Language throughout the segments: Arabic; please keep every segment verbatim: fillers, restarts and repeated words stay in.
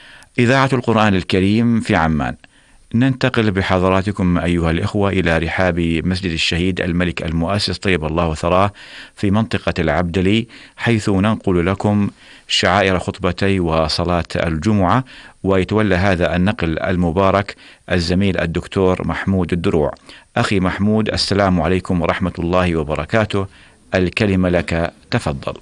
إذاعة القرآن الكريم في عمان. ننتقل بحضراتكم أيها الإخوة إلى رحاب مسجد الشهيد الملك المؤسس طيب الله ثراه في منطقة العبدلي، حيث ننقل لكم شعائر خطبتي وصلاة الجمعة. ويتولى هذا النقل المبارك الزميل الدكتور محمود الدروع. أخي محمود، السلام عليكم ورحمة الله وبركاته، الكلمة لك، تفضل.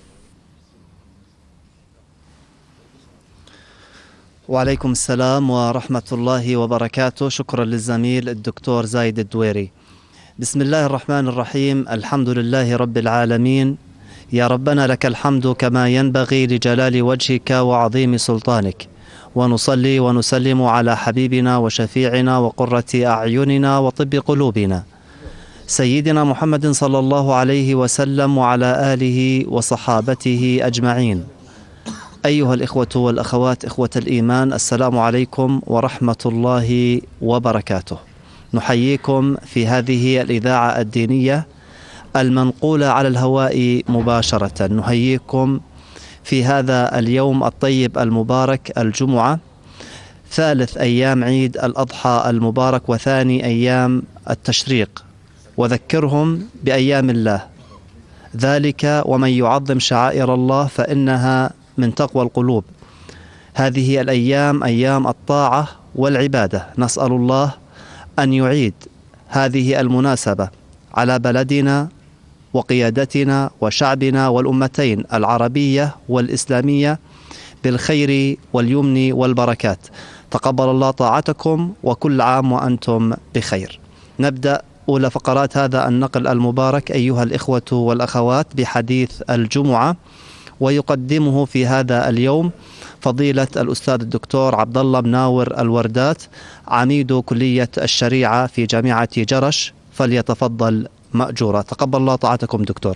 وعليكم السلام ورحمة الله وبركاته. شكرا للزميل الدكتور زايد الدويري. بسم الله الرحمن الرحيم. الحمد لله رب العالمين. يا ربنا لك الحمد كما ينبغي لجلال وجهك وعظيم سلطانك، ونصلي ونسلم على حبيبنا وشفيعنا وقرة أعيننا وطب قلوبنا سيدنا محمد صلى الله عليه وسلم وعلى آله وصحابته أجمعين. أيها الإخوة والأخوات إخوة الإيمان، السلام عليكم ورحمة الله وبركاته. نحييكم في هذه الإذاعة الدينية المنقولة على الهواء مباشرة. نحييكم في هذا اليوم الطيب المبارك، الجمعة، ثالث أيام عيد الأضحى المبارك وثاني أيام التشريق. وذكرهم بأيام الله، ذلك ومن يعظم شعائر الله فإنها من تقوى القلوب. هذه الأيام أيام الطاعة والعبادة. نسأل الله أن يعيد هذه المناسبة على بلدنا وقيادتنا وشعبنا والأمتين العربية والإسلامية بالخير واليمن والبركات. تقبل الله طاعتكم وكل عام وأنتم بخير. نبدأ أولى فقرات هذا النقل المبارك أيها الإخوة والأخوات بحديث الجمعة، ويقدمه في هذا اليوم فضيلة الأستاذ الدكتور عبد الله مناور الوردات، عميد كلية الشريعة في جامعة جرش، فليتفضل مأجورا. تقبل الله طاعتكم دكتور.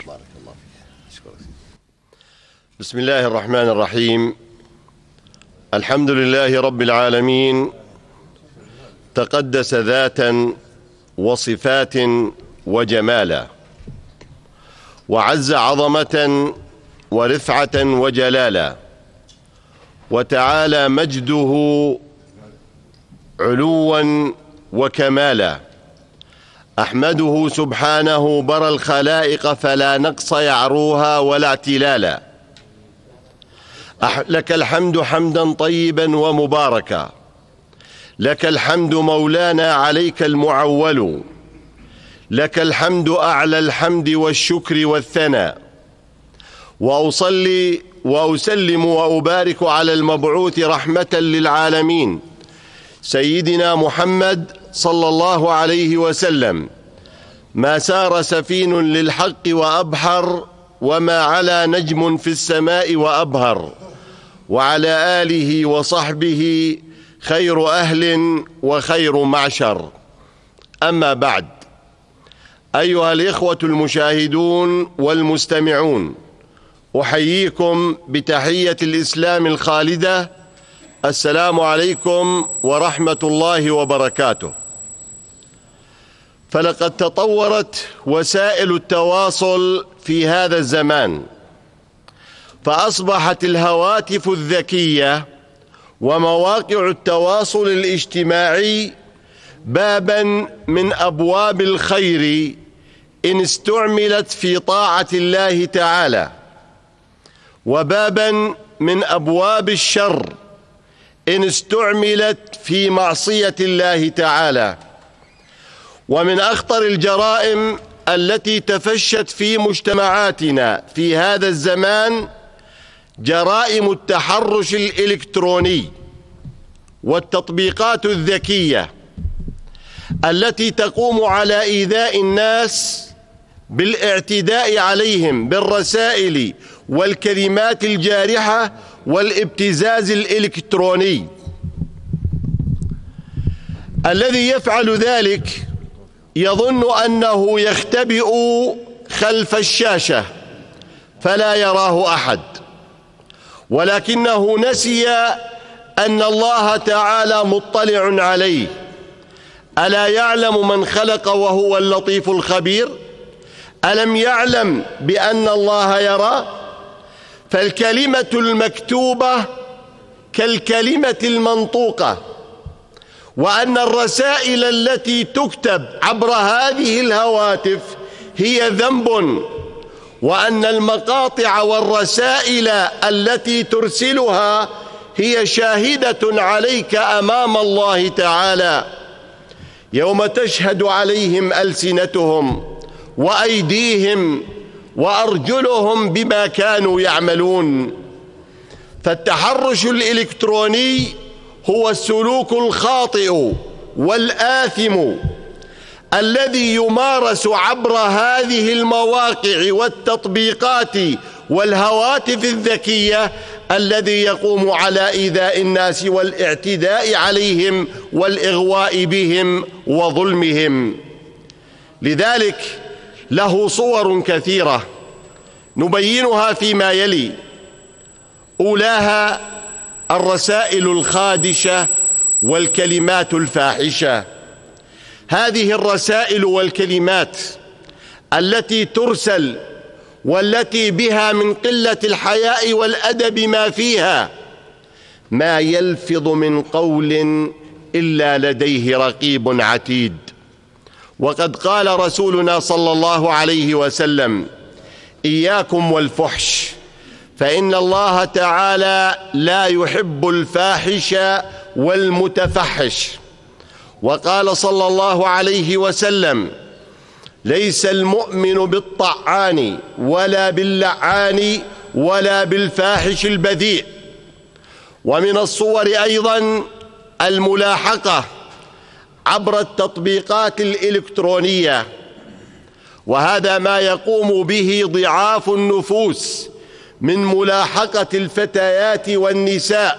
بسم الله الرحمن الرحيم. الحمد لله رب العالمين، تقدس ذاتا وصفات وجمالا، وعز عظمة ورفعة وجلالا، وتعالى مجده علوا وكمالا. أحمده سبحانه برى الخلائق فلا نقص يعروها ولا اعتلالا. لك الحمد حمدا طيبا ومباركا، لك الحمد مولانا عليك المعول، لك الحمد أعلى الحمد والشكر والثناء. وأصلي وأسلم وأبارك على المبعوث رحمة للعالمين سيدنا محمد صلى الله عليه وسلم. ما سار سفين للحق وأبحر، وما علا نجم في السماء وأبهر، وعلى آله وصحبه خير أهل وخير معشر. أما بعد، أيها الإخوة المشاهدون والمستمعون، أحييكم بتحية الإسلام الخالدة. السلام عليكم ورحمة الله وبركاته. فلقد تطورت وسائل التواصل في هذا الزمان، فأصبحت الهواتف الذكية ومواقع التواصل الاجتماعي بابا من أبواب الخير إن استعملت في طاعة الله تعالى، وبابا من أبواب الشر إن استعملت في معصية الله تعالى. ومن أخطر الجرائم التي تفشت في مجتمعاتنا في هذا الزمان جرائم التحرش الإلكتروني والتطبيقات الذكية التي تقوم على إيذاء الناس بالاعتداء عليهم بالرسائل والكلمات الجارحة والابتزاز الإلكتروني. الذي يفعل ذلك يظن أنه يختبئ خلف الشاشة فلا يراه أحد، ولكنه نسي أن الله تعالى مطلع عليه. ألا يعلم من خلق وهو اللطيف الخبير؟ ألم يعلم بأن الله يرى؟ فالكلمة المكتوبة كالكلمة المنطوقة، وأن الرسائل التي تكتب عبر هذه الهواتف هي ذنب، وأن المقاطع والرسائل التي ترسلها هي شاهدة عليك أمام الله تعالى يوم تشهد عليهم ألسنتهم وأيديهم وأرجلهم بما كانوا يعملون. فالتحرش الإلكتروني هو السلوك الخاطئ والآثم الذي يمارس عبر هذه المواقع والتطبيقات والهواتف الذكية، الذي يقوم على إيذاء الناس والاعتداء عليهم والإغواء بهم وظلمهم. لذلك له صور كثيرة نبينها فيما يلي. أولاها الرسائل الخادشة والكلمات الفاحشة. هذه الرسائل والكلمات التي ترسل والتي بها من قلة الحياء والأدب ما فيها، ما يلفظ من قول إلا لديه رقيب عتيد. وقد قال رسولنا صلى الله عليه وسلم: إياكم والفحش، فإن الله تعالى لا يحب الفاحش والمتفحش. وقال صلى الله عليه وسلم: ليس المؤمن بالطعان ولا باللعان ولا بالفاحش البذيء. ومن الصور أيضا الملاحقة عبر التطبيقات الإلكترونية، وهذا ما يقوم به ضعاف النفوس من ملاحقة الفتيات والنساء،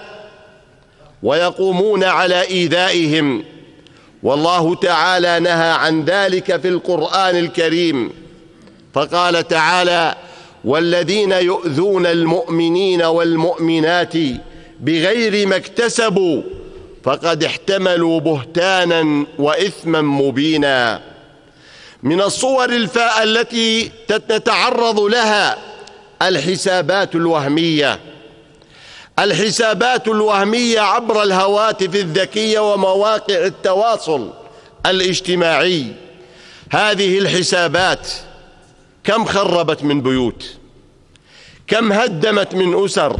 ويقومون على إيذائهم، والله تعالى نهى عن ذلك في القرآن الكريم، فقال تعالى: والذين يؤذون المؤمنين والمؤمنات بغير ما اكتسبوا فقد احتملوا بهتانا وإثما مبينا. من الصور الفاء التي نتعرض لها الحسابات الوهمية. الحسابات الوهمية عبر الهواتف الذكية ومواقع التواصل الاجتماعي. هذه الحسابات كم خربت من بيوت، كم هدمت من أسر،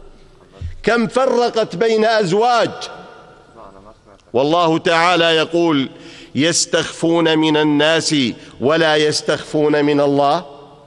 كم فرقت بين أزواج. والله تعالى يقول: يستخفون من الناس ولا يستخفون من الله.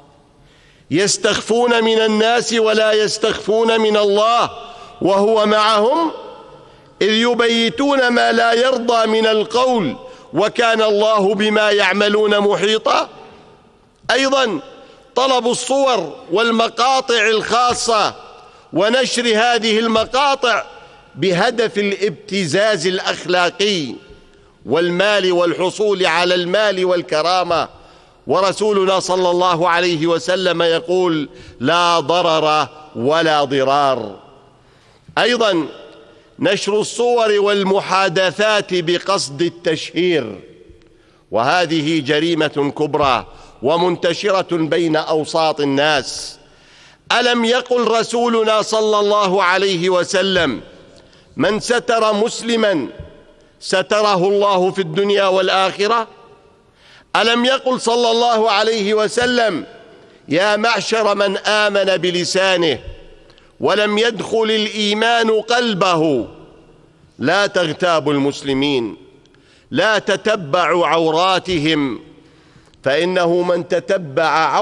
يستخفون من الناس ولا يستخفون من الله وهو معهم إذ يبيتون ما لا يرضى من القول وكان الله بما يعملون محيطا. أيضا طلب الصور والمقاطع الخاصة ونشر هذه المقاطع بهدف الابتزاز الأخلاقي والمال والحصول على المال والكرامة. ورسولنا صلى الله عليه وسلم يقول: لا ضرر ولا ضرار. أيضا نشر الصور والمحادثات بقصد التشهير، وهذه جريمة كبرى ومنتشرة بين أوساط الناس. ألم يقل رسولنا صلى الله عليه وسلم: من ستر مسلما ستره الله في الدنيا والآخرة؟ ألم يقل صلى الله عليه وسلم: يا معشر من آمن بلسانه ولم يدخل الإيمان قلبه لا تغتابوا المسلمين، لا تتبعوا عوراتهم، فإنه من تتبع